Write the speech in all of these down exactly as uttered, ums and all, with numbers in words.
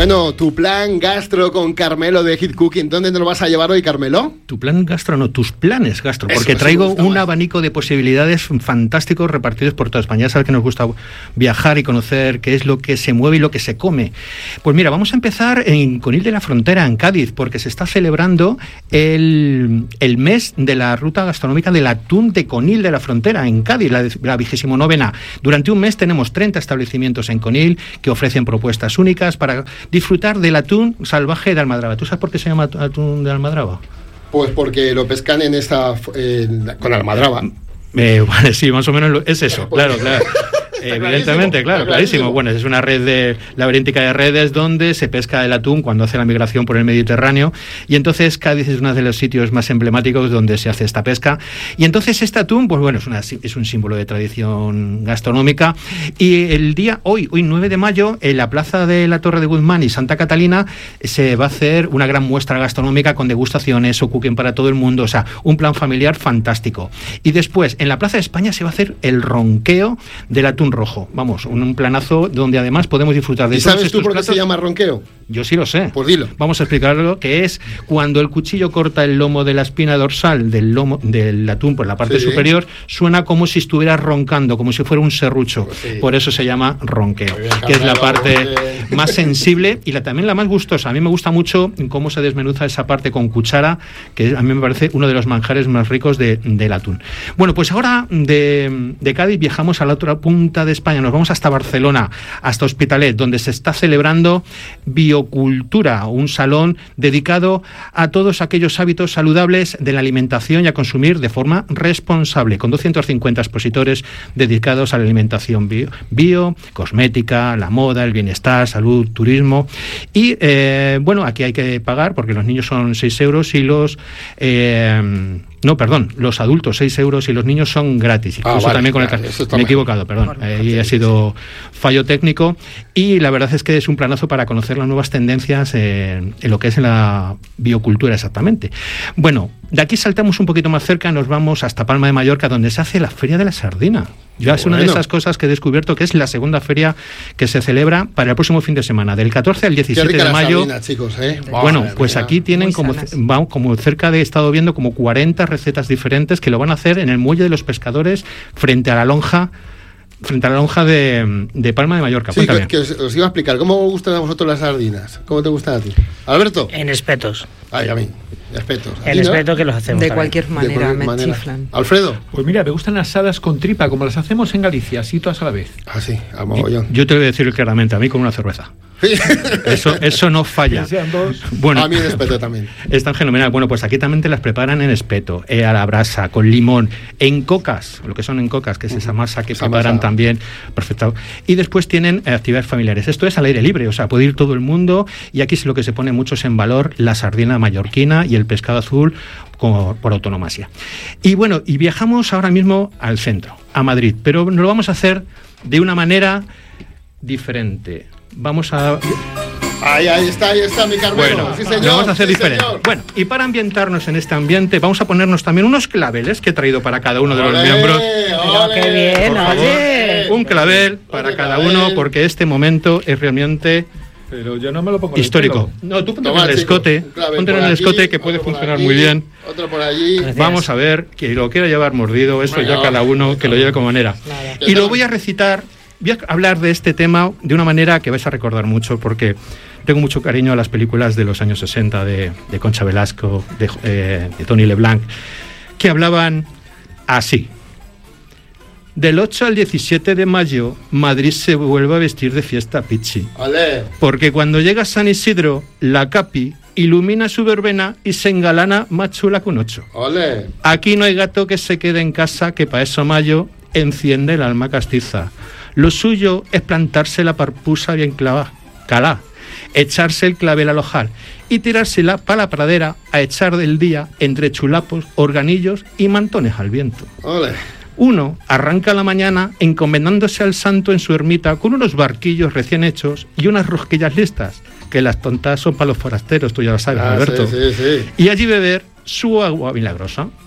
Bueno, tu plan gastro con Carmelo de Hit Cooking, ¿dónde nos lo vas a llevar hoy, Carmelo? Tu plan gastro, no, tus planes gastro, Eso, porque eso traigo me gusta un más. abanico de posibilidades fantásticos repartidos por toda España. Ya sabes que nos gusta viajar y conocer qué es lo que se mueve y lo que se come. Pues mira, vamos a empezar en Conil de la Frontera, en Cádiz, porque se está celebrando el, el mes de la ruta gastronómica del atún de Conil de la Frontera, en Cádiz, la, la vigésimo novena. Durante un mes tenemos treinta establecimientos en Conil que ofrecen propuestas únicas para disfrutar del atún salvaje de Almadraba. ¿Tú sabes por qué se llama atún de Almadraba? Pues porque lo pescan en esta eh, con almadraba. Eh, vale, sí, más o menos lo, es eso, claro, claro. Evidentemente, claro, clarísimo. Bueno, es una red de laberíntica de redes donde se pesca el atún cuando hace la migración por el Mediterráneo, y entonces Cádiz es uno de los sitios más emblemáticos donde se hace esta pesca. Y entonces este atún, pues bueno, es, una, es un símbolo de tradición gastronómica. Y el día, hoy, hoy nueve de mayo, en la plaza de la Torre de Guzmán y Santa Catalina, se va a hacer una gran muestra gastronómica con degustaciones o cooking para todo el mundo, o sea, un plan familiar fantástico. Y después, en la Plaza de España se va a hacer el ronqueo del atún rojo. Vamos, un, un planazo donde además podemos disfrutar de ¿Y todos sabes estos tú por qué platos. se llama ronqueo? Yo sí lo sé. Pues dilo. Vamos a explicarlo, que es cuando el cuchillo corta el lomo de la espina dorsal del lomo del atún por la parte Sí. superior, suena como si estuviera roncando, como si fuera un serrucho. Pues sí. Por eso se llama ronqueo, Muy bien, que es la Carmelo, parte muy bien. más sensible y la, también la más gustosa. A mí me gusta mucho cómo se desmenuza esa parte con cuchara, que a mí me parece uno de los manjares más ricos de, del atún. Bueno, pues ahora de, de Cádiz viajamos a la otra punta de España, nos vamos hasta Barcelona, hasta Hospitalet, donde se está celebrando Biocultura, un salón dedicado a todos aquellos hábitos saludables de la alimentación y a consumir de forma responsable, con doscientos cincuenta expositores dedicados a la alimentación bio, bio cosmética, la moda, el bienestar, salud, turismo. Y eh, bueno, aquí hay que pagar porque los niños son seis euros y los... Eh, No, perdón, los adultos seis euros y los niños son gratis. Incluso Ah, vale, también con el vale, ca- eso está Me he mejor. equivocado, perdón. Ahí ha sido fallo técnico. Y la verdad es que es un planazo para conocer las nuevas tendencias en, en lo que es la biocultura exactamente. Bueno, de aquí saltamos un poquito más cerca, nos vamos hasta Palma de Mallorca, donde se hace la Feria de la Sardina. Ya es una de Bueno. esas cosas que he descubierto que es la segunda feria que se celebra para el próximo fin de semana, del catorce al Qué diecisiete rica de la mayo. sardina, chicos, ¿eh? Bueno, Madre pues mía. aquí tienen Muy como, sanas. va- como cerca de, he estado viendo, como cuarenta recetas diferentes que lo van a hacer en el Muelle de los Pescadores frente a la lonja frente a la lonja de, de Palma de Mallorca. Sí, Cuéntame. que, que os, os iba a explicar. ¿Cómo os gustan a vosotros las sardinas? ¿Cómo te gustan a ti? ¿Alberto? En espetos. Ay, a mí. Espetos. ¿A En ti, no? espeto que los hacemos. De también. cualquier De manera, cualquier me manera. chiflan. ¿Alfredo? Pues mira, me gustan asadas con tripa, como las hacemos en Galicia, así todas a la vez. Ah, sí, al mogollón. Yo te voy a decir claramente, a mí con una cerveza. Eso, eso no falla. Que sean dos. Bueno, A mí en espeto también. están fenomenal. Bueno, pues aquí también te las preparan en espeto, eh, a la brasa, con limón, en cocas, lo que son en cocas, que es esa masa que Esa preparan masa. también. Perfecto. Y después tienen eh, actividades familiares. Esto es al aire libre, o sea, puede ir todo el mundo, y aquí es lo que se pone mucho es en valor la sardina mallorquina y el pescado azul como, por autonomasia. Y bueno, y viajamos ahora mismo al centro, a Madrid, pero nos lo vamos a hacer de una manera diferente. Vamos a... Ahí, ahí está, ahí está mi Carmelo. Bueno, sí, señor. lo vamos a hacer sí, diferente. señor. Bueno, y para ambientarnos en este ambiente, vamos a ponernos también unos claveles que he traído para cada uno de los ¡Olé, miembros. olé! qué bien, Por favor. oye. Un clavel para Otro cada clavel. uno, porque este momento es realmente Pero yo no me lo pongo en el histórico. pelo. No, tú ponte en Toma, el chicos, escote, un clavel ponte en por el aquí, escote que puede otro por funcionar aquí, muy bien. Otro por allí. Gracias. Vamos a ver, que lo quiera llevar mordido, eso Venga, ya cada uno que lo lleve como manera. Nada. Y lo voy a recitar, voy a hablar de este tema de una manera que vais a recordar mucho, porque tengo mucho cariño a las películas de los años sesenta de, de Concha Velasco, de, eh, de Tony LeBlanc, que hablaban así. Del ocho al diecisiete de mayo, Madrid se vuelve a vestir de fiesta pichi. Olé. Porque cuando llega San Isidro, la Capi ilumina su verbena y se engalana más chula que un ocho. Olé. Aquí no hay gato que se quede en casa, que pa' eso mayo enciende el alma castiza. Lo suyo es plantarse la parpusa bien clavada, calá, echarse el clavel al ojal y tirársela pa' la pradera a echar del día entre chulapos, organillos y mantones al viento. Olé. Uno arranca la mañana encomendándose al santo en su ermita con unos barquillos recién hechos y unas rosquillas listas, que las tontas son para los forasteros, tú ya lo sabes, Ah, Alberto. sí, sí, sí. Y allí beber su agua milagrosa.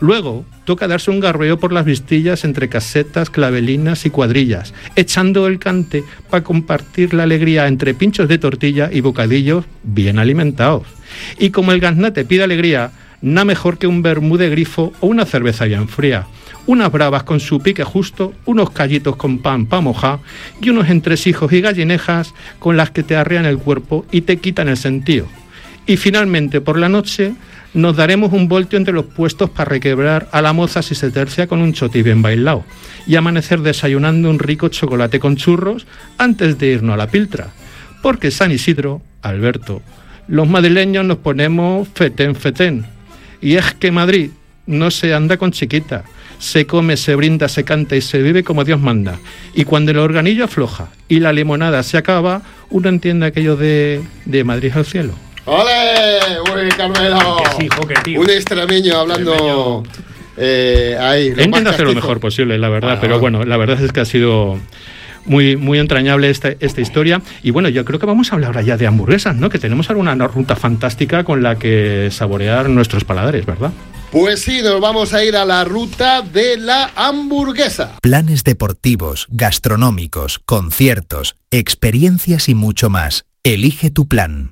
Luego toca darse un garreo por las vistillas entre casetas, clavelinas y cuadrillas, echando el cante para compartir la alegría entre pinchos de tortilla y bocadillos bien alimentados. Y como el gaznate pide alegría, nada mejor que un vermú de grifo o una cerveza bien fría. Unas bravas con su pique justo, unos callitos con pan pa' mojar y unos entresijos y gallinejas con las que te arrean el cuerpo y te quitan el sentido. Y finalmente, por la noche, nos daremos un voltio entre los puestos para requebrar a la moza si se tercia con un choti bien bailado y amanecer desayunando un rico chocolate con churros antes de irnos a la piltra. Porque San Isidro, Alberto, los madrileños nos ponemos fetén fetén. Y es que Madrid no se anda con chiquita. Se come, se brinda, se canta y se vive como Dios manda. Y cuando el organillo afloja y la limonada se acaba, uno entiende aquello de, de Madrid al cielo. ¡Ole! ¡Uy, Carmelo! Que sí, hijo, que tío. Un extremeño hablando eh, ahí. He intentado hacer lo mejor posible, la verdad, bueno, pero bueno, la verdad es que ha sido muy, muy entrañable esta, esta historia. Y bueno, yo creo que vamos a hablar ahora ya de hamburguesas, ¿no? Que tenemos alguna ruta fantástica con la que saborear nuestros paladares, ¿verdad? Pues sí, nos vamos a ir a la ruta de la hamburguesa. Planes deportivos, gastronómicos, conciertos, experiencias y mucho más. Elige tu plan.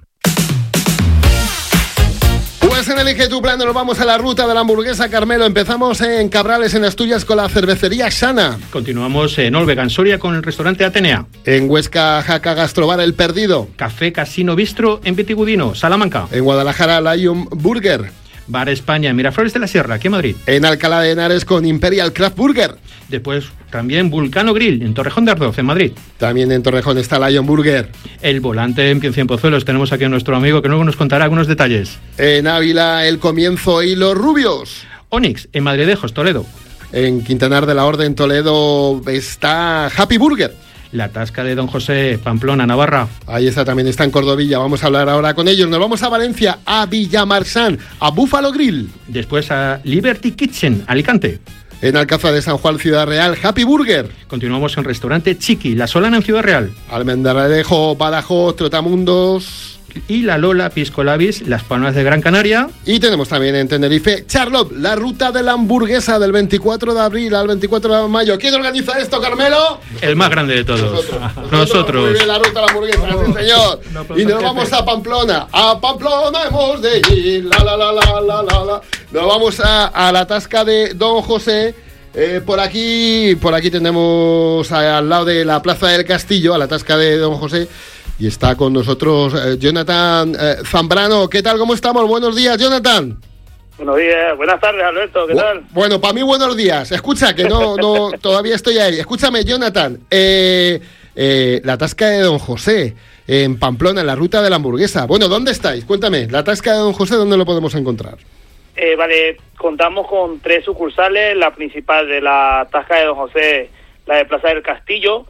Pues en Elige tu plan nos vamos a la ruta de la hamburguesa, Carmelo. Empezamos en Cabrales, en Asturias, con la cervecería Sana. Continuamos en Olvega, en Soria, con el restaurante Atenea. En Huesca, Jaca Gastrobar El Perdido. Café Casino Bistro en Vitigudino, Salamanca. En Guadalajara, Lion Burger. Bar España en Miraflores de la Sierra, aquí en Madrid. En Alcalá de Henares con Imperial Craft Burger. Después también Vulcano Grill en Torrejón de Ardoz, en Madrid. También en Torrejón está Lion Burger. El Volante en Cienpozuelos, tenemos aquí a nuestro amigo que luego nos contará algunos detalles. En Ávila, El Comienzo y Los Rubios. Onyx en Madridejos, Toledo. En Quintanar de la Orden, Toledo, está Happy Burger. La Tasca de Don José, Pamplona, Navarra. Ahí está, también está en Cordovilla. Vamos a hablar ahora con ellos. Nos vamos a Valencia, a Villamarxán, a Buffalo Grill. Después a Liberty Kitchen, Alicante. En Alcázar de San Juan, Ciudad Real, Happy Burger. Continuamos en Restaurante Chiqui, La Solana en Ciudad Real. Almendralejo, Badajoz, Trotamundos. Y La Lola, Pisco Labis, Las Palmas de Gran Canaria. Y tenemos también en Tenerife, Charlotte, la ruta de la hamburguesa del veinticuatro de abril al veinticuatro de mayo. ¿Quién organiza esto, Carmelo? El más grande de todos. Nosotros. Nosotros. Nosotros. Muy bien, la ruta de la hamburguesa, sí, señor. No, y nos vamos a Pamplona. A Pamplona hemos de ir. La, la, la, la, la, la, la. Nos vamos a, a la tasca de Don José. Eh, por aquí, por aquí tenemos a, al lado de la Plaza del Castillo, a la tasca de Don José. Y está con nosotros eh, Jonathan eh, Zambrano. ¿Qué tal? ¿Cómo estamos? Buenos días, Jonathan. Buenos días, buenas tardes, Alberto. ¿Qué Bu- tal? Bueno, para mí buenos días. Escucha, que no, no, todavía estoy ahí. Escúchame, Jonathan. Eh, eh, la tasca de Don José en Pamplona, en la ruta de la hamburguesa. Bueno, ¿dónde estáis? Cuéntame, la tasca de Don José, ¿dónde lo podemos encontrar? Eh, vale, contamos con tres sucursales. La principal de la tasca de Don José, la de Plaza del Castillo.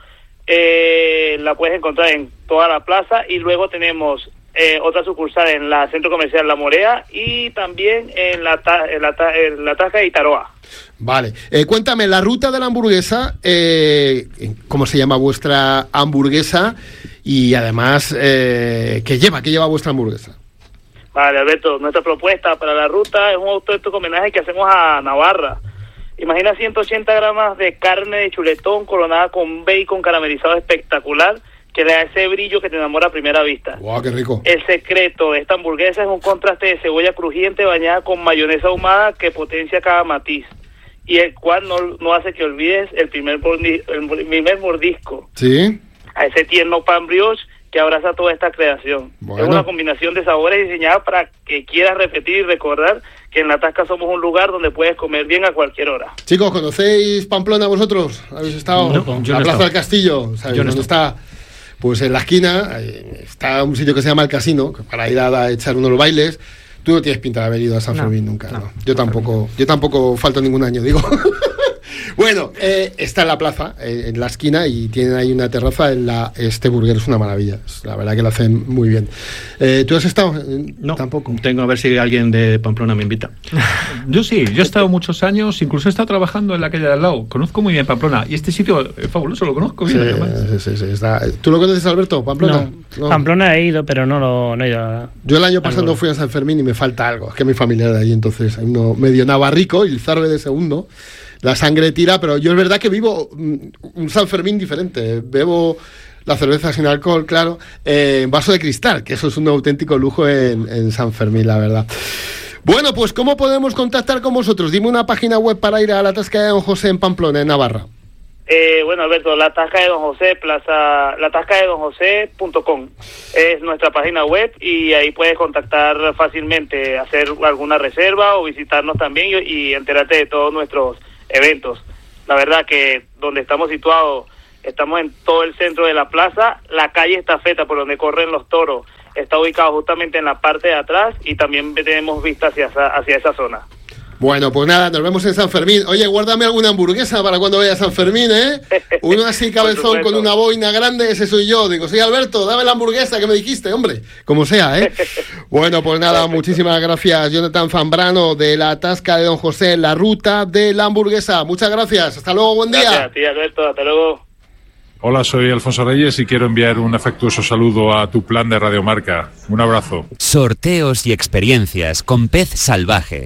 Eh, la puedes encontrar en toda la plaza, y luego tenemos eh, otra sucursal en la Centro Comercial La Morea y también en la, ta- en la, ta- en la tasca de Itaroa. Vale, eh, cuéntame, la ruta de la hamburguesa, eh, ¿cómo se llama vuestra hamburguesa? Y además, eh, ¿qué lleva? ¿Qué lleva vuestra hamburguesa? Vale, Alberto, nuestra propuesta para la ruta es un auténtico homenaje que hacemos a Navarra. Imagina ciento ochenta gramos de carne de chuletón coronada con bacon caramelizado espectacular, que le da ese brillo que te enamora a primera vista. ¡Wow, qué rico! El secreto de esta hamburguesa es un contraste de cebolla crujiente bañada con mayonesa ahumada que potencia cada matiz, y el cual no, no hace que olvides el primer, mordi- el primer mordisco. ¿Sí? A ese tierno pan brioche que abraza toda esta creación. Bueno. Es una combinación de sabores diseñada para que quieras repetir y recordar que en La Tasca somos un lugar donde puedes comer bien a cualquier hora. Chicos, ¿conocéis Pamplona vosotros? ¿Habéis estado? No, yo la no Plaza he del Castillo, ¿sabéis yo no dónde está? Pues en la esquina está un sitio que se llama El Casino, para ir a, a echar unos bailes. Tú no tienes pinta de haber ido a San no, Fermín nunca, no, ¿no? Yo tampoco, yo tampoco falto ningún año, digo. Bueno, eh, está en la plaza, eh, en la esquina, y tienen ahí una terraza. En la, este burger es una maravilla. La verdad que lo hacen muy bien. Eh, ¿Tú has estado? No, tampoco. Tengo a ver si alguien de Pamplona me invita. Yo sí, yo he estado muchos años, incluso he estado trabajando en la calle de al lado. Conozco muy bien Pamplona y este sitio es fabuloso, lo conozco bien. Sí, además. sí, sí, sí, está. ¿Tú lo conoces, Alberto? ¿Pamplona? No. No. Pamplona he ido, pero no, lo, no he ido. Yo el año pasado fui a San Fermín y me falta algo. Es que mi familia era de allí, entonces hay uno medio navarrico y el zarbe de segundo. La sangre tira, pero yo es verdad que vivo un San Fermín diferente. Bebo la cerveza sin alcohol, claro, eh, en vaso de cristal, que eso es un auténtico lujo en, en San Fermín, la verdad. Bueno, pues ¿cómo podemos contactar con vosotros? Dime una página web para ir a la Tasca de Don José en Pamplona, en Navarra. Eh, bueno, Alberto, la Tasca de Don José, plaza, la tasca de don josé punto com es nuestra página web y ahí puedes contactar fácilmente, hacer alguna reserva o visitarnos también y, y enterarte de todos nuestros eventos. La verdad que donde estamos situados, estamos en todo el centro de la plaza. La calle Estafeta, por donde corren los toros, está ubicado justamente en la parte de atrás y también tenemos vista hacia esa, hacia esa zona. Bueno, pues nada, nos vemos en San Fermín. Oye, guárdame alguna hamburguesa para cuando vaya a San Fermín, ¿eh? Uno así cabezón con una boina grande, ese soy yo. Digo, soy Alberto, dame la hamburguesa que me dijiste, hombre. Como sea, ¿eh? Bueno, pues nada, perfecto. Muchísimas gracias, Jonathan Zambrano, de la Tasca de Don José, la ruta de la hamburguesa. Muchas gracias, hasta luego, buen día. Gracias a ti, Alberto, hasta luego. Hola, soy Alfonso Reyes y quiero enviar un afectuoso saludo a tu plan de Radiomarca. Un abrazo. Sorteos y experiencias con Pez Salvaje.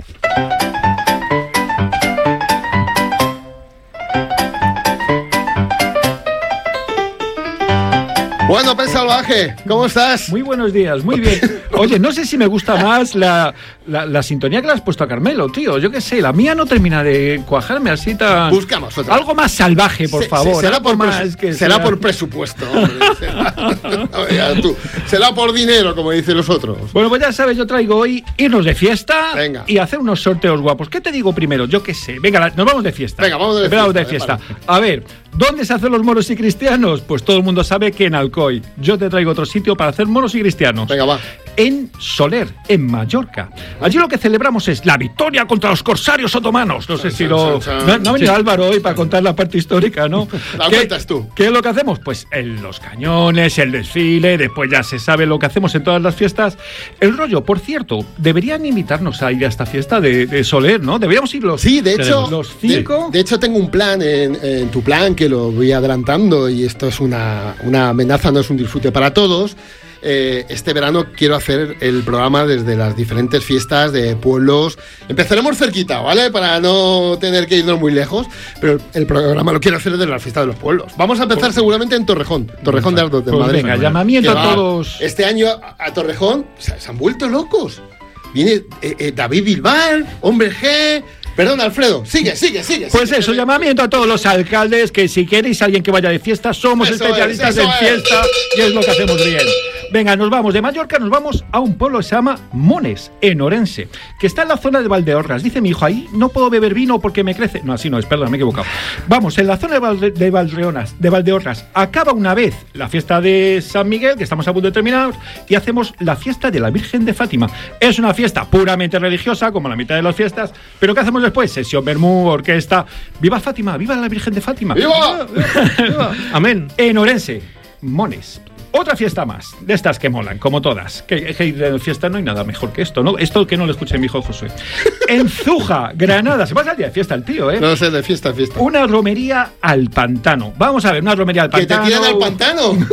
Bueno, Pez Salvaje, ¿cómo estás? Muy buenos días, muy bien. Oye, no sé si me gusta más la, la, la sintonía que le has puesto a Carmelo, tío. Yo qué sé, la mía no termina de cuajarme así tan... Buscamos otra. Algo más salvaje, por se, favor. Se, será, por más presu- que será sea... por presupuesto, hombre. Será, no, ya, tú, será por dinero, como dicen los otros. Bueno, pues ya sabes, yo traigo hoy irnos de fiesta. Venga. Y hacer unos sorteos guapos. ¿Qué te digo primero? Yo qué sé. Venga, la, nos vamos de fiesta. Venga, vamos de Vamos fiesta. de fiesta. A ver, ¿dónde se hacen los moros y cristianos? Pues todo el mundo sabe que en Alcoy. Yo te traigo otro sitio para hacer moros y cristianos. Venga, va. En Soler, en Mallorca. Allí lo que celebramos es la victoria contra los corsarios otomanos. No sé si lo... No, no ha venido Álvaro hoy para contar la parte histórica, ¿no? La cuentas tú. ¿Qué es lo que hacemos? Pues en los cañones, el desfile, después ya se sabe lo que hacemos en todas las fiestas. El rollo, por cierto, deberían invitarnos a ir a esta fiesta de, de Soler, ¿no? Deberíamos ir los... Sí, de hecho... Los cinco... De, de hecho, tengo un plan en, en tu plan que lo voy adelantando y esto es una, una amenaza, no es un disfrute para todos. Eh, este verano quiero hacer el programa desde las diferentes fiestas de pueblos. Empezaremos cerquita, ¿vale? Para no tener que irnos muy lejos, pero el programa lo quiero hacer desde la fiesta de los pueblos. Vamos a empezar pues, seguramente en Torrejón, Torrejón de Ardoz, de pues Madrid. Venga, llamamiento a todos. Este año a, a Torrejón se, se han vuelto locos. Viene eh, eh, David Bilbao, Hombre G... Perdón, Alfredo, sigue, sigue, sigue. Pues sigue, eso, sigue. llamamiento a todos los alcaldes, que si queréis alguien que vaya de fiesta, somos Eso especialistas es, eso en fiesta es. y es lo que hacemos bien. Venga, nos vamos de Mallorca, nos vamos a un pueblo que se llama Mones, en Orense, que está en la zona de Valdeorras. Dice mi hijo, ahí no puedo beber vino porque me crece. No, así no es, perdón, me he equivocado. Vamos, en la zona de, Valde, de, Valdeorras, de Valdeorras, acaba una vez la fiesta de San Miguel, que estamos a punto de terminar, y hacemos la fiesta de la Virgen de Fátima. Es una fiesta puramente religiosa, como la mitad de las fiestas, pero ¿qué hacemos después? Sesión Bermú, orquesta. ¡Viva Fátima! ¡Viva la Virgen de Fátima! ¡Viva! ¡Viva! Amén. En Orense, Mones. Otra fiesta más, de estas que molan, como todas. Que, que de fiesta no hay nada mejor que esto, ¿no? Esto que no lo escuche mi hijo José. En Zújar, Granada. Se pasa el día de fiesta el tío, ¿eh? No sé, de fiesta, fiesta. Una romería al pantano. Vamos a ver, una romería al pantano. ¿Que te tiran al pantano?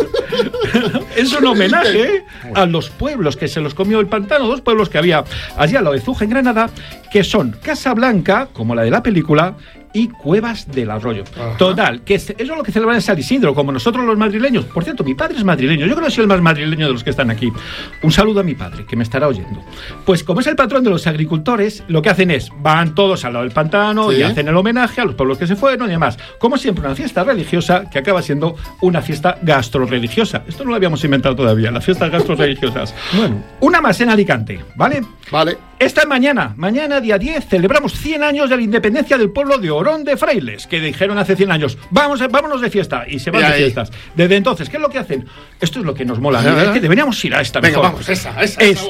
Es un homenaje ¿eh? a los pueblos que se los comió el pantano. Dos pueblos que había allí a lo de Zújar, en Granada, que son Casablanca, como la de la película, y Cuevas del Arroyo. Ajá. Total, que eso es lo que celebran en San Isidro, como nosotros los madrileños. Por cierto, mi padre es madrileño. Yo creo que soy el más madrileño de los que están aquí. Un saludo a mi padre, que me estará oyendo. Pues como es el patrón de los agricultores, lo que hacen es, van todos al lado del pantano ¿Sí? y hacen el homenaje a los pueblos que se fueron y demás. Como siempre, una fiesta religiosa que acaba siendo una fiesta gastro-religiosa. Esto no lo habíamos inventado todavía, las fiestas gastro-religiosas. Bueno, una más en Alicante, ¿vale? Vale. Esta mañana, mañana día diez, celebramos cien años de la independencia del pueblo de Orón de Frailes, que dijeron hace cien años, vamos, vámonos de fiesta, y se van y de ahí. fiestas. Desde entonces, ¿qué es lo que hacen? Esto es lo que nos mola, ¿eh? Es que deberíamos ir a esta Venga, mejor. vamos, esa, esa, es esa voy.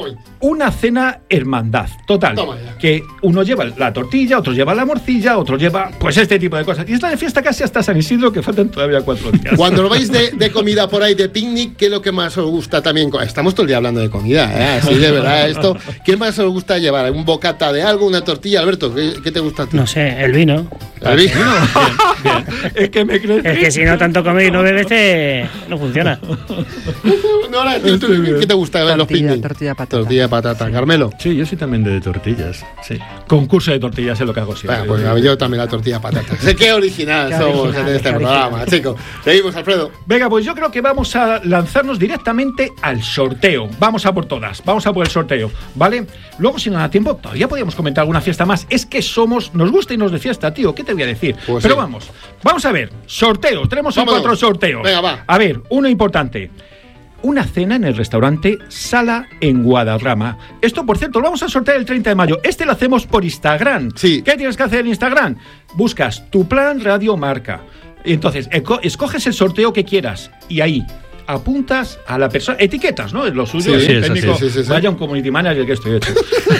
una cena hermandad, total. Que uno lleva la tortilla, otro lleva la morcilla, otro lleva pues este tipo de cosas. Y está de fiesta casi hasta San Isidro, que faltan todavía cuatro días. Cuando lo vais de, de comida por ahí, de picnic, ¿qué es lo que más os gusta también? Estamos todo el día hablando de comida, ¿eh? Así de verdad, esto. ¿Qué más os gusta llevar? ¿Un bocata de algo, una tortilla? Alberto, ¿qué, qué te gusta a ti? No sé, el vino. ¿El vino? Bien, bien. Es que me crees. Es que si no tanto comer y no bebes, eh, no funciona. No, no, ¿tú, tú, ¿qué te gusta de los picnic? Tortilla de patata. Tortilla de patata. Carmelo. Sí, yo soy también de tortillas. Sí. Concurso de tortillas es lo que hago siempre. Bueno, pues yo también la tortilla de patata. Sé qué original Qué somos original, en este qué programa, original. chicos. Seguimos, Alfredo. Venga, pues yo creo que vamos a lanzarnos directamente al sorteo. Vamos a por todas, vamos a por el sorteo, ¿vale? Luego, si no da tiempo, todavía podríamos comentar alguna fiesta más. Es que somos, nos gusta irnos de fiesta, tío. ¿Qué te voy a decir? Pues Pero sí. vamos, vamos a ver. Sorteos, tenemos hoy Vámonos. cuatro sorteos. Venga, va. A ver, uno importante. Una cena en el restaurante Sala en Guadarrama. Esto, por cierto, lo vamos a sortear el treinta de mayo. Este lo hacemos por Instagram. Sí. ¿Qué tienes que hacer en Instagram? Buscas tu plan Radio Marca. Y entonces, eco- escoges el sorteo que quieras. Y ahí apuntas a la persona. Etiquetas, ¿no? Es lo suyo. Sí, ¿eh? sí, es Técnico. así, sí, sí, sí. Vaya un community manager que estoy hecho.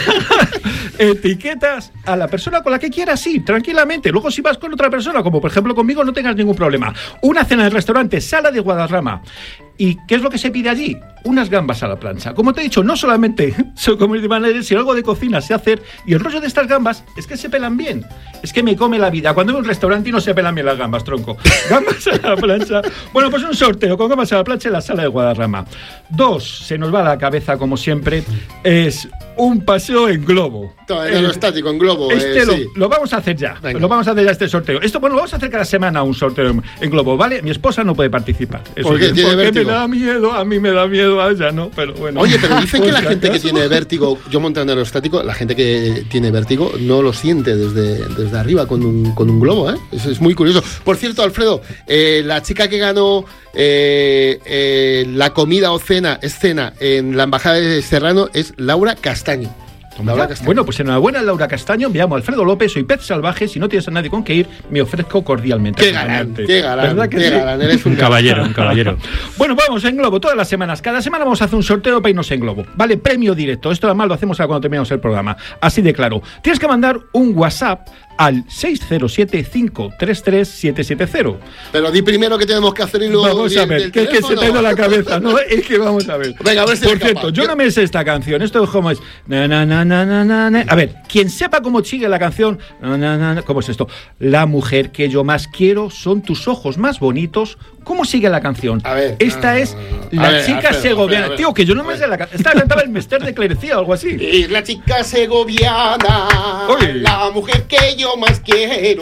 Etiquetas a la persona con la que quieras, sí, tranquilamente. Luego, si vas con otra persona, como por ejemplo conmigo, no tengas ningún problema. Una cena en el restaurante Sala de Guadarrama. ¿Y qué es lo que se pide allí? Unas gambas a la plancha. Como te he dicho, no solamente soy community manager, sino algo de cocina sé hacer. Y el rollo de estas gambas es que se pelan bien. Es que me come la vida. Cuando voy a un restaurante y no se pelan bien las gambas, tronco. Gambas a la plancha. Bueno, pues un sorteo con gambas a la plancha en la Sala de Guadarrama. Dos, se nos va a la cabeza, como siempre, es un paseo en globo. Todo, en aerostático, en globo. Este eh, lo, sí. lo vamos a hacer ya. Venga. Lo vamos a hacer ya este sorteo. Esto, bueno, lo vamos a hacer cada semana un sorteo en, en globo, ¿vale? Mi esposa no puede participar. Eso ¿Por qué? sí, ¿Tiene porque vértigo? me da miedo, a mí me da miedo, a ella no, pero bueno. Oye, pero dicen que Por la si gente que acaso. tiene vértigo, yo monté en aerostático, la gente que tiene vértigo no lo siente desde, desde arriba con un, con un globo, ¿eh? Eso es muy curioso. Por cierto, Alfredo, eh, la chica que ganó eh, eh, la comida o cena, es cena, en la Embajada de Serrano es Laura Castaño. Laura Castaño. Bueno, pues enhorabuena, Laura Castaño. Me llamo Alfredo López, soy pez salvaje. Si no tienes a nadie con que ir, me ofrezco cordialmente. Qué galán, qué galán, ¿Verdad que qué sí? galán, eres un Un caballero, un caballero. Bueno, vamos en globo todas las semanas. Cada semana vamos a hacer un sorteo para irnos en globo. Vale, premio directo. Esto además lo hacemos cuando terminamos el programa. Así de claro. Tienes que mandar un WhatsApp al seis cero siete, cinco tres tres, siete siete cero. Pero di primero que tenemos que hacer y luego Vamos di a el- ver, del que es que se teléfono. te ha ido la cabeza, ¿no? Es que vamos a ver. Venga, a ver si Por eres cierto, capaz. yo no me sé esta canción. Esto es como es. Na, na, na, na, na, na, na. A ver, quien sepa cómo sigue la canción. Na, na, na, na. ¿Cómo es esto? La mujer que yo más quiero son tus ojos más bonitos. ¿Cómo sigue la canción? A ver, Esta no, es no, no, no. la A ver, chica Alfredo, segoviana. a ver, a ver. Tío, que yo no A me ver. sé la canción. Esta cantaba el Mester de Clerecía o algo así. Es la chica segoviana, Oye. la mujer que yo más quiero.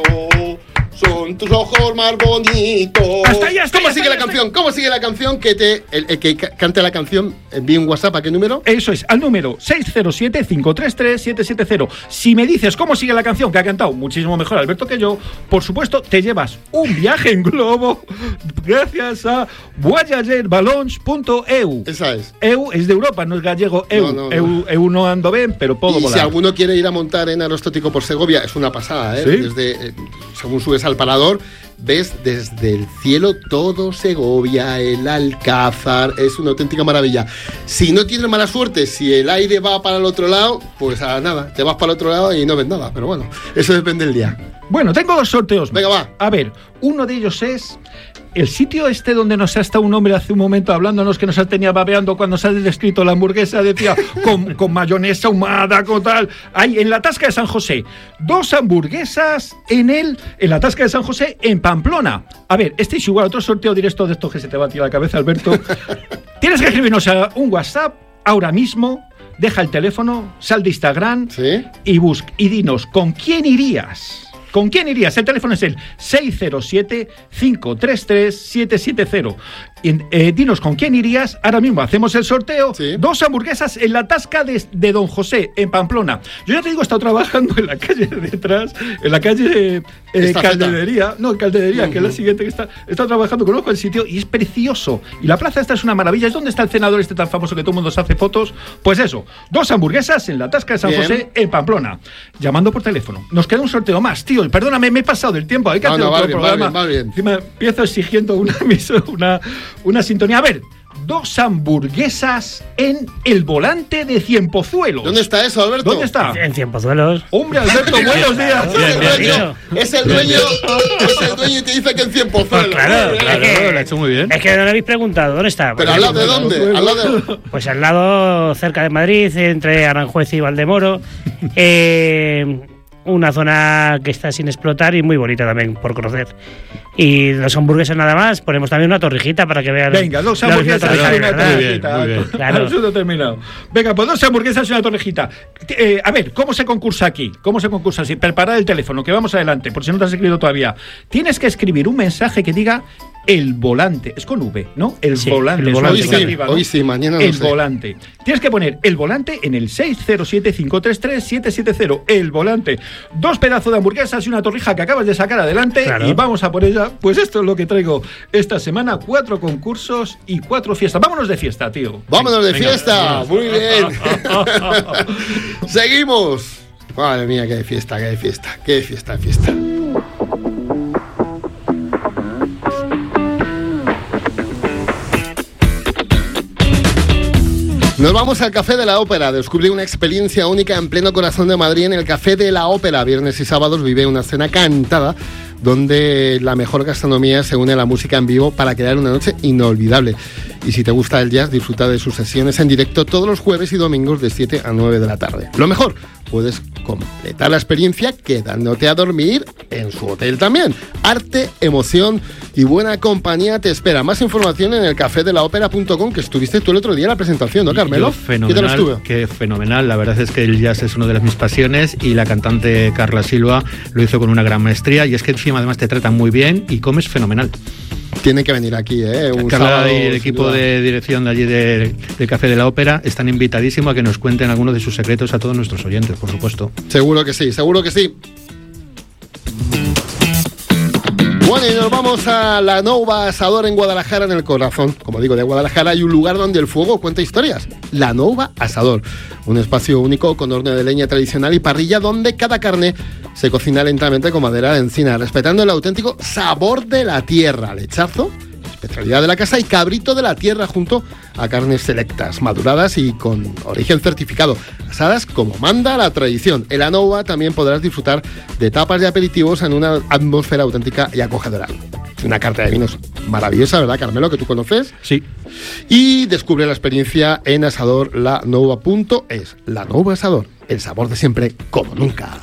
Son tus ojos más bonitos. Hasta ahí, hasta ¿Cómo ahí, sigue hasta la ahí, canción? ¿Cómo sigue la canción? Que te, el, el que ca- cante la canción, envíe un WhatsApp. ¿A qué número? Eso es, al número seis cero siete, cinco tres tres, siete siete cero. Si me dices cómo sigue la canción, que ha cantado muchísimo mejor Alberto que yo, por supuesto, te llevas un viaje en globo gracias a voyager ballons punto e u. Esa es. E u es de Europa, no es gallego. E u, No, no, no. E u, E U no ando bien, pero puedo Y si volar. alguno quiere ir a montar en aerostático por Segovia, es una pasada, ¿eh? ¿Sí? Desde, eh, según subes al parador, ves desde el cielo todo Segovia, el Alcázar, es una auténtica maravilla. Si no tienes mala suerte, si el aire va para el otro lado, pues a nada, te vas para el otro lado y no ves nada, pero bueno, eso depende del día. Bueno, tengo dos sorteos más. Venga, va. A ver, uno de ellos es el sitio este donde nos ha estado un hombre hace un momento hablándonos que nos tenía babeando cuando se ha descrito la hamburguesa, decía, con, con mayonesa ahumada, con tal. Ahí, en la Tasca de San José. Dos hamburguesas en el, en la Tasca de San José, en Pamplona. A ver, este es igual, otro sorteo directo de esto que se te va a tirar la cabeza, Alberto. Tienes que escribirnos a un WhatsApp ahora mismo. Deja el teléfono, sal de Instagram ¿Sí? y busca y dinos con quién irías. ¿Con quién irías? El teléfono es el seis cero siete, cinco tres tres, siete siete cero. Y, eh, dinos con quién irías. Ahora mismo hacemos el sorteo. Sí. Dos hamburguesas en la Tasca de, de Don José, en Pamplona. Yo ya te digo, he estado trabajando en la calle de detrás, en la calle eh, Estafeta. Calderería. No, Calderería, que es la siguiente que está. He estado trabajando, conozco el sitio y es precioso. Y la plaza esta es una maravilla. ¿Es donde está el cenador este tan famoso que todo el mundo se hace fotos? Pues eso, dos hamburguesas en la Tasca de San Bien. José, en Pamplona. Llamando por teléfono. Nos queda un sorteo más, tío. Perdóname, me he pasado del tiempo. Hay que No, hacer no, va otro bien, va programa. bien, va bien. Encima empiezo exigiendo una, una, una sintonía. A ver, dos hamburguesas en El Volante de Cienpozuelos. ¿Dónde está eso, Alberto? ¿Dónde está? En Cienpozuelos. Hombre, Alberto, buenos días. Es el dueño, es el dueño, es el dueño y te dice que en Cienpozuelos. Pues claro, Claro, es que, lo ha hecho muy bien. Es que no le habéis preguntado, ¿dónde está? ¿Pero al lado de dónde? ¿Al lado de...? Pues al lado, cerca de Madrid, entre Aranjuez y Valdemoro. eh, una zona que está sin explotar y muy bonita también por conocer. Y los hamburguesas nada más, ponemos también una torrijita para que vean. Venga, dos la- la hamburguesas torrija y de una verdad. torrejita. Muy bien, muy bien. Claro. Asunto terminado. Venga, pues dos hamburguesas y una torrejita. Eh, a ver, ¿cómo se concursa aquí? ¿Cómo se concursa así? Preparad el teléfono, que vamos adelante, por si no te has escrito todavía. Tienes que escribir un mensaje que diga El Volante. Es con V, ¿no? El Sí, Volante. El es Volante. Hoy una sí, arriba, ¿no? hoy sí, mañana no El sé. Volante. Tienes que poner El Volante en el seis cero siete, cinco tres tres, siete siete cero. El Volante. Dos pedazos de hamburguesas y una torrija que acabas de sacar adelante. Claro. Y vamos a por ella. Pues esto es lo que traigo esta semana. Cuatro concursos y cuatro fiestas. Vámonos de fiesta, tío. Vámonos de Venga, fiesta. vámonos. Muy bien. Seguimos. Madre mía, qué de fiesta, qué de fiesta, qué de fiesta, de fiesta. Nos vamos al Café de la Ópera. Descubrí una experiencia única en pleno corazón de Madrid en el Café de la Ópera. Viernes y sábados vive una cena cantada donde la mejor gastronomía se une a la música en vivo para crear una noche inolvidable. Y si te gusta el jazz, disfruta de sus sesiones en directo todos los jueves y domingos de siete a nueve de la tarde. Lo mejor, puedes completar la experiencia quedándote a dormir en su hotel también. Arte, emoción y buena compañía te espera. Más información en el café de la ópera punto com, que estuviste tú el otro día en la presentación, ¿no, Carmelo? Yo, fenomenal, ¿Qué tal estuvo? que fenomenal. La verdad es que el jazz es una de las mis pasiones y la cantante Carla Silva lo hizo con una gran maestría y es que encima además te tratan muy bien y comes fenomenal. Tienen que venir aquí, ¿eh? Un Carla sábado, y el sin equipo duda. de dirección de allí del, del Café de la Ópera están invitadísimos a que nos cuenten algunos de sus secretos a todos nuestros oyentes, por supuesto. Seguro que sí, seguro que sí. Bueno, y nos vamos a la Nova Asador en Guadalajara, en el corazón, como digo, de Guadalajara. Hay un lugar donde el fuego cuenta historias. La Nova Asador, un espacio único con horno de leña tradicional y parrilla donde cada carne se cocina lentamente con madera de encina, respetando el auténtico sabor de la tierra. Lechazo, especialidad de la casa, y cabrito de la tierra junto a carnes selectas, maduradas y con origen certificado, asadas como manda la tradición. En la Nova también podrás disfrutar de tapas y aperitivos en una atmósfera auténtica y acogedora. Una carta de vinos maravillosa, ¿verdad, Carmelo, que tú conoces? Sí. Y descubre la experiencia en asador la nova punto es. La Nova Asador, el sabor de siempre como nunca.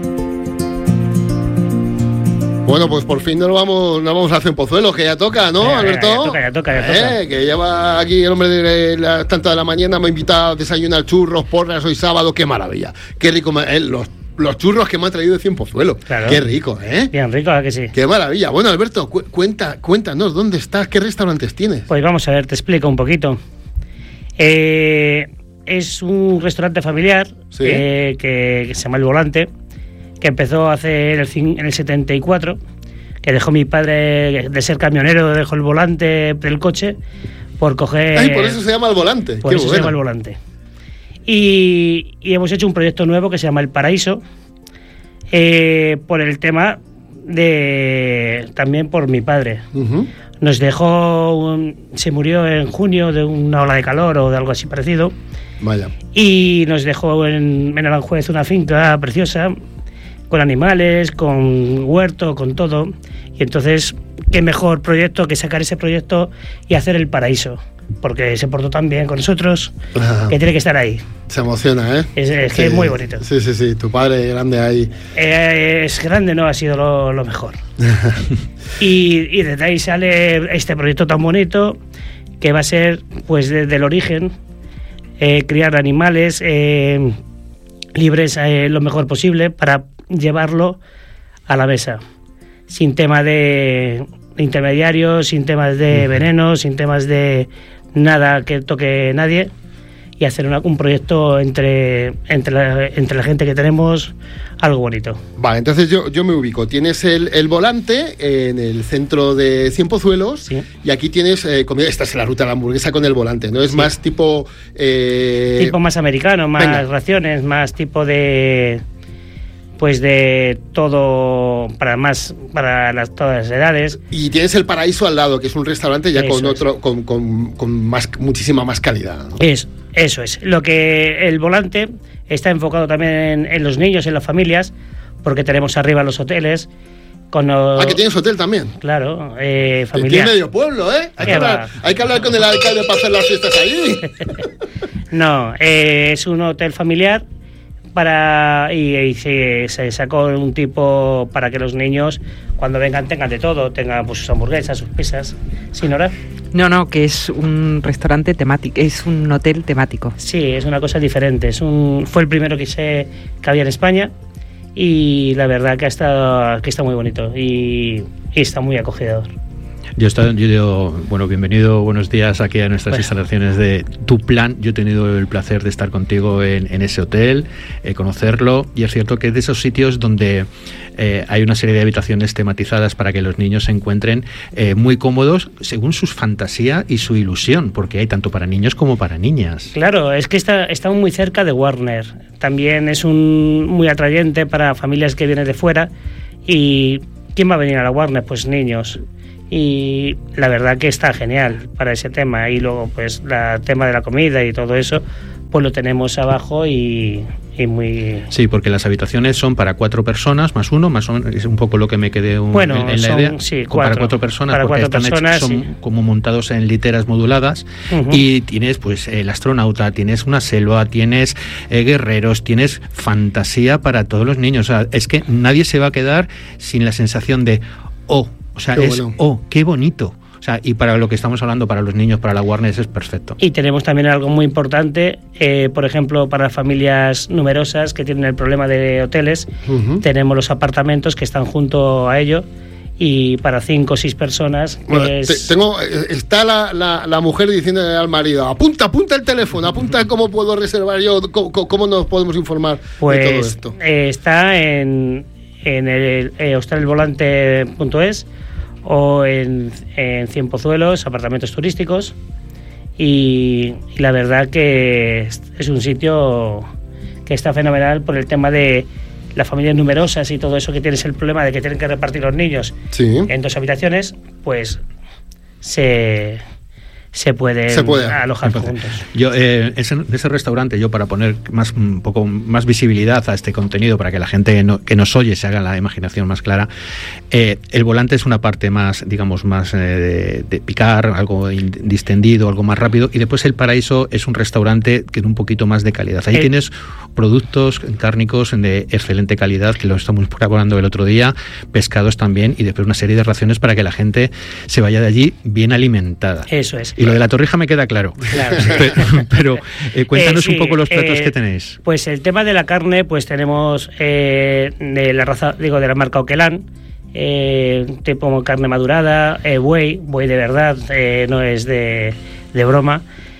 Bueno, pues por fin nos vamos, nos vamos a Cienpozuelos, que ya toca, ¿no, Venga, Alberto? venga, ya toca, ya toca, ya toca. Eh, que lleva aquí el hombre de las tantas de la mañana, me ha invitado a desayunar churros, porras, hoy sábado, qué maravilla. Qué rico, me- eh, los, los churros que me han traído de Cienpozuelos. Claro. Qué rico, ¿eh? Bien rico, ¿a que sí? Qué maravilla. Bueno, Alberto, cu- cuenta, cuéntanos, ¿dónde estás? ¿Qué restaurantes tienes? Pues vamos a ver, te explico un poquito. Eh, es un restaurante familiar Sí. eh, que, que se llama El Volante, que empezó hace en el, cin- en el setenta y cuatro, que dejó mi padre de ser camionero, dejó el volante del coche por coger... Ay, por eso se llama El Volante. Por Qué eso se bueno. llama El Volante. Y, y hemos hecho un proyecto nuevo que se llama El Paraíso, eh, por el tema de... también por mi padre. Ujú. Nos dejó, un- se murió en junio de una ola de calor o de algo así parecido, Vaya. y nos dejó en, en Aranjuez una finca preciosa, con animales, con huerto, con todo. Y entonces, qué mejor proyecto que sacar ese proyecto y hacer El Paraíso, porque se portó tan bien con nosotros Ajá. que tiene que estar ahí. Se emociona, ¿eh? Es, es que es muy bonito. Sí, sí, sí. Tu padre grande ahí. Eh, es grande, no ha sido lo, lo mejor. y, y desde ahí sale este proyecto tan bonito que va a ser, pues, desde el origen, eh, criar animales eh, libres eh, lo mejor posible para llevarlo a la mesa, sin tema de, de intermediarios, sin temas de veneno, sin temas de nada que toque nadie, y hacer una- un proyecto entre, entre, la, entre la gente que tenemos, algo bonito. Vale, entonces yo, yo me ubico. Tienes el, el volante en el centro de Cienpozuelos, Sí. y aquí tienes eh, comida. Esta es la ruta de la hamburguesa con el volante, ¿no? Es Sí. más tipo... eh, Tipo más americano, más venga. raciones, más tipo de pues de todo, para más, para las, todas las edades. Y tienes el Paraíso al lado, que es un restaurante ya Eso con otro, es. con, con, con más, muchísima más calidad, ¿no? Es, eso es. Lo que el volante está enfocado también en, en los niños, en las familias, porque tenemos arriba los hoteles. Con los, ah, que tienes hotel también. Claro, eh, familiar. Tiene medio pueblo, ¿eh? Hay que, hablar, hay que hablar con el alcalde para hacer las fiestas ahí. No, eh, es un hotel familiar para y, y se, se sacó un tipo para que los niños cuando vengan tengan de todo, tengan pues sus hamburguesas, sus pizzas. ¿Sí, Nora? No, no, que es un restaurante temático, es un hotel temático. Sí, es una cosa diferente. Es un, fue el primero que, se, que había en España. Y la verdad que ha estado, que está muy bonito y, y está muy acogedor. Yo, estado, yo digo, bueno, bienvenido, buenos días aquí a nuestras bueno. instalaciones de Tu Plan. Yo he tenido el placer de estar contigo en, en ese hotel, eh, conocerlo, y es cierto que es de esos sitios donde eh, hay una serie de habitaciones tematizadas para que los niños se encuentren eh, muy cómodos según su fantasía y su ilusión, porque hay tanto para niños como para niñas. Claro, es que está, está muy cerca de Warner. También es un muy atrayente para familias que vienen de fuera. ¿Y quién va a venir a la Warner? Pues niños. Y la verdad que está genial para ese tema. Y luego pues el tema de la comida y todo eso pues lo tenemos abajo y, y muy... Sí, porque las habitaciones son para cuatro personas más uno, más o menos, es un poco lo que me quedé un, bueno, en, en la son, idea. Sí, cuatro. Para cuatro personas, para porque cuatro están personas, hechos, son sí. como montados en literas moduladas. Uh-huh. Y tienes pues el astronauta, tienes una selva, tienes eh, guerreros, tienes fantasía para todos los niños. O sea, es que nadie se va a quedar sin la sensación de oh, o sea, qué es bueno. oh, qué bonito. O sea, y para lo que estamos hablando, para los niños, para la Warner, es perfecto. Y tenemos también algo muy importante, eh, por ejemplo, para familias numerosas que tienen el problema de hoteles, uh-huh. tenemos los apartamentos que están junto a ello, y para cinco o seis personas... Bueno, es... te, tengo, está la, la, la mujer diciéndole al marido, apunta, apunta el teléfono, apunta cómo puedo reservar yo, cómo, cómo nos podemos informar pues, de todo esto. Eh, está en, en el eh, hostelvolante punto es o en, en Cien Pozuelos, apartamentos turísticos, y, y la verdad que es, es un sitio que está fenomenal por el tema de las familias numerosas y todo eso, que tienes el problema de que tienen que repartir los niños sí. en dos habitaciones, pues se... se pueden se puede. alojar juntos. Yo, eh, ese, ese restaurante, yo para poner más un poco más visibilidad a este contenido, para que la gente no, que nos oye se haga la imaginación más clara, eh, el volante es una parte más, digamos, más eh, de, de picar, algo distendido, algo más rápido, y después el Paraíso es un restaurante que es un poquito más de calidad. Ahí eh. tienes productos cárnicos de excelente calidad, que lo estamos probando el otro día, pescados también, y después una serie de raciones para que la gente se vaya de allí bien alimentada. Eso es. Y lo de la torrija me queda claro. Claro, sí. Pero, pero eh, cuéntanos eh, sí, un poco los platos eh, que tenéis. Pues el tema de la carne, pues tenemos eh, de la raza, digo, de la marca Oquelán, eh, tipo carne madurada, eh, buey, buey de verdad, eh, no es de, de broma.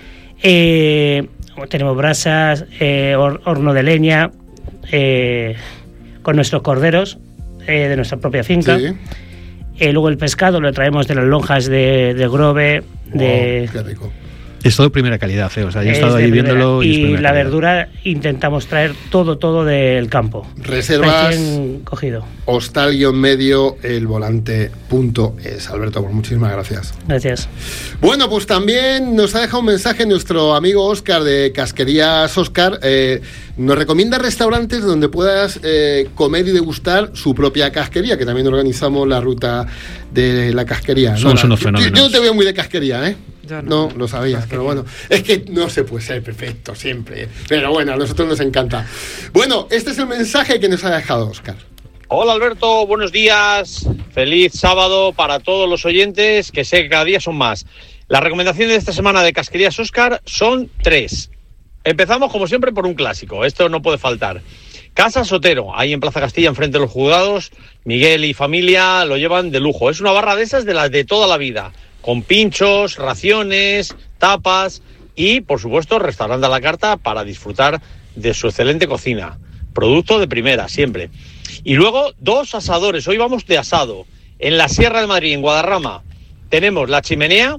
Eh, tenemos brasas, eh, or, horno de leña, eh, con nuestros corderos eh, de nuestra propia finca. Sí. Eh, luego el pescado lo traemos de las lonjas de, de Grove. De... Oh, qué rico. Es todo de primera calidad, ¿eh? O sea, yo he estado ahí primera. viéndolo. Y, y es la calidad. verdura intentamos traer todo, todo del campo. Reservas cogido. hostal-medio el volante punto es. Alberto, pues muchísimas gracias. Gracias. Bueno, pues también nos ha dejado un mensaje nuestro amigo Óscar de Casquerías Óscar. Eh, nos recomienda restaurantes donde puedas eh, comer y degustar su propia casquería, que también organizamos la ruta de la casquería. Somos no, unos yo, fenómenos. yo no te veo muy de casquería, ¿eh? Yo no. No, lo sabías, pero bueno, es que no se puede ser perfecto siempre, pero bueno, a nosotros nos encanta. Bueno, este es el mensaje que nos ha dejado Óscar. Hola Alberto, buenos días, feliz sábado para todos los oyentes, que sé que cada día son más. Las recomendaciones de esta semana de Casquerías Óscar son tres. Empezamos como siempre por un clásico, esto no puede faltar. Casa Sotero, ahí en Plaza Castilla, enfrente de los juzgados. Miguel y familia lo llevan de lujo, es una barra de esas de las de toda la vida, con pinchos, raciones, tapas y, por supuesto, restaurante a la carta para disfrutar de su excelente cocina. Producto de primera, siempre. Y luego, dos asadores. Hoy vamos de asado. En la Sierra de Madrid, en Guadarrama, tenemos La Chimenea,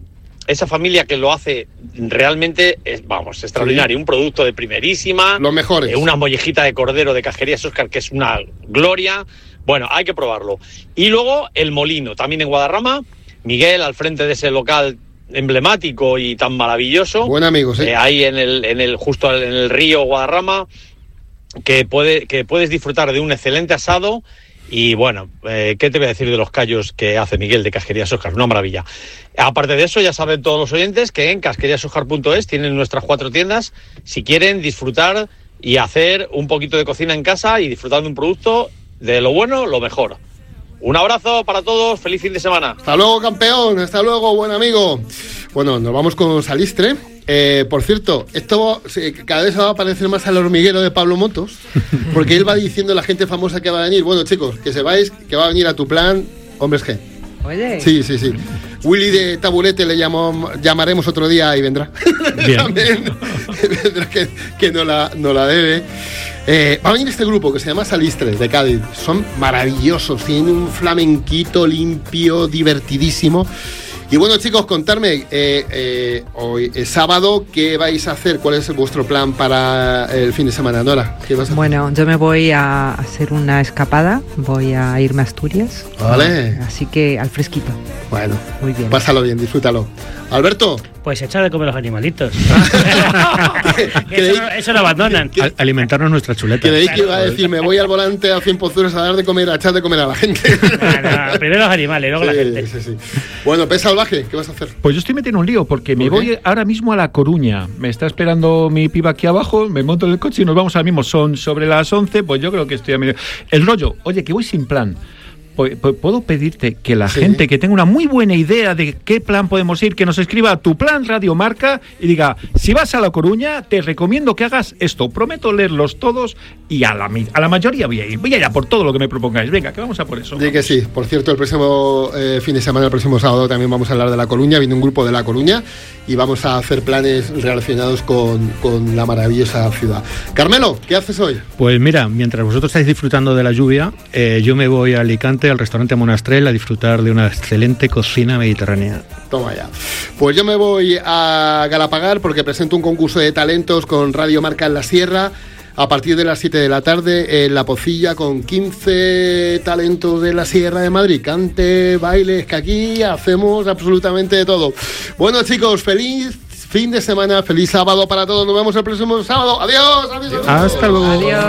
esa familia que lo hace realmente es, vamos, extraordinario. Sí. Un producto de primerísima. Los mejores. Eh, una mollejita de cordero de Casquerías Óscar, que es una gloria. Bueno, hay que probarlo. Y luego el Molino, también en Guadarrama. Miguel, al frente de ese local emblemático y tan maravilloso. Buen amigo, sí. Eh, ahí en el, en el, justo en el río Guadarrama, que, puede, que puedes disfrutar de un excelente asado. Y bueno, eh, ¿qué te voy a decir de los callos que hace Miguel de Casquerías Óscar? Una maravilla. Aparte de eso, ya saben todos los oyentes que en casquerías óscar punto es tienen nuestras cuatro tiendas si quieren disfrutar y hacer un poquito de cocina en casa y disfrutar de un producto de lo bueno, lo mejor. Un abrazo para todos, feliz fin de semana. Hasta luego, campeón, hasta luego, buen amigo. Bueno, nos vamos con Salistre. Eh, por cierto, esto cada vez va a parecer más al hormiguero de Pablo Motos, porque él va diciendo a la gente famosa que va a venir. Bueno, chicos, que sepáis que va a venir a tu plan Hombres G. Oye. Sí, sí, sí. Willy de Taburete le llamó, llamaremos otro día y vendrá. Bien. También vendrá que, que no, la, no la debe. Eh, va a venir este grupo que se llama Salistre, de Cádiz. Son maravillosos, tienen un flamenquito limpio, divertidísimo. Y bueno, chicos, contarme, eh, eh, hoy es sábado, ¿qué vais a hacer? ¿Cuál es vuestro plan para el fin de semana, Nora? ¿Qué vas a hacer? Bueno, yo me voy a hacer una escapada, voy a irme a Asturias. Vale. Así que al fresquito. Bueno, muy bien. Pásalo bien, disfrútalo. Alberto. Pues echar de comer los animalitos. eso, no, eso lo abandonan. A, alimentarnos nuestras chuletas. Creí que iba a decir, me voy al volante a cien pozuelos a dar de comer, a echar de comer a la gente. No, no, primero los animales, luego sí, la gente. Sí, sí. Bueno, Pez Salvaje, ¿qué vas a hacer? Pues yo estoy metiendo un lío porque me voy ahora mismo a La Coruña. Me está esperando mi piba aquí abajo, me monto en el coche y nos vamos ahora mismo. Son sobre las once, pues yo creo que estoy a medio... El rollo, oye, que voy sin plan. ¿Puedo pedirte que la sí. gente que tenga una muy buena idea de qué plan podemos ir, que nos escriba tu plan Radio Marca y diga, si vas a La Coruña, te recomiendo que hagas esto? Prometo leerlos todos y a la, a la mayoría voy a ir. Voy a ir a por todo lo que me propongáis. Venga, que vamos a por eso. Sí, que sí. Por cierto, el próximo eh, fin de semana, el próximo sábado, también vamos a hablar de La Coruña. Viene un grupo de La Coruña y vamos a hacer planes relacionados con, con la maravillosa ciudad. Carmelo, ¿qué haces hoy? Pues mira, mientras vosotros estáis disfrutando de la lluvia, eh, yo me voy a Alicante, al restaurante Monastrell, a disfrutar de una excelente cocina mediterránea. Toma ya. Pues yo me voy a Galapagar porque presento un concurso de talentos con Radio Marca en la Sierra a partir de las siete de la tarde en La Pocilla con quince talentos de la Sierra de Madrid. Cante, bailes, que aquí hacemos absolutamente de todo. Bueno, chicos, feliz fin de semana, feliz sábado para todos. Nos vemos el próximo sábado. Adiós. Adiós. Hasta luego. Adiós.